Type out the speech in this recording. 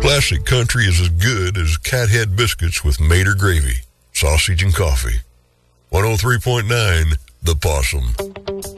Classic country is as good as Cathead biscuits with Mater gravy, sausage, and coffee. 103.9 The Possum.